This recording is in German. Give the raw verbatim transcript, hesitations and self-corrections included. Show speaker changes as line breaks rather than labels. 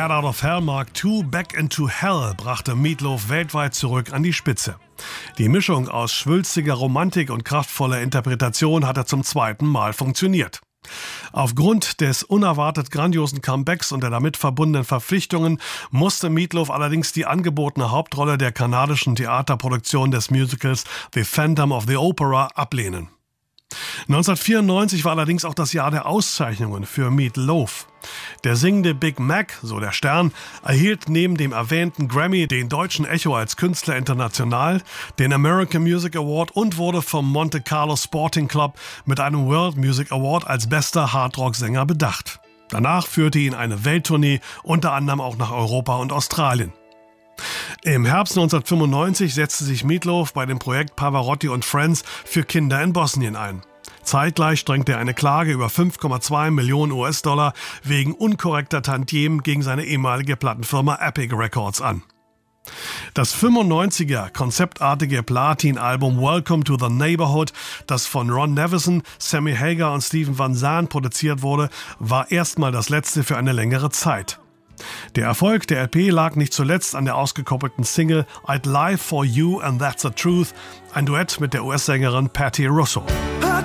Bad Out of Hell Mark zwei Back into Hell brachte Meat Loaf weltweit zurück an die Spitze. Die Mischung aus schwülstiger Romantik und kraftvoller Interpretation hatte zum zweiten Mal funktioniert. Aufgrund des unerwartet grandiosen Comebacks und der damit verbundenen Verpflichtungen musste Meat Loaf allerdings die angebotene Hauptrolle der kanadischen Theaterproduktion des Musicals The Phantom of the Opera ablehnen. neunzehnhundertvierundneunzig war allerdings auch das Jahr der Auszeichnungen für Meat Loaf. Der singende Big Mac, so der Stern, erhielt neben dem erwähnten Grammy den deutschen Echo als Künstler international, den American Music Award und wurde vom Monte Carlo Sporting Club mit einem World Music Award als bester Hardrock-Sänger bedacht. Danach führte ihn eine Welttournee, unter anderem auch nach Europa und Australien. Im Herbst neunzehnhundertfünfundneunzig setzte sich Meat Loaf bei dem Projekt Pavarotti und Friends für Kinder in Bosnien ein. Zeitgleich strengte er eine Klage über fünf Komma zwei Millionen U S-Dollar wegen unkorrekter Tantiemen gegen seine ehemalige Plattenfirma Epic Records an. Das fünfundneunziger konzeptartige Platin-Album Welcome to the Neighborhood, das von Ron Nevison, Sammy Hagar und Steven Van Zandt produziert wurde, war erstmal das letzte für eine längere Zeit. Der Erfolg der L P lag nicht zuletzt an der ausgekoppelten Single I'd Lie for You and That's the Truth, ein Duett mit der U S-Sängerin Patti Russo.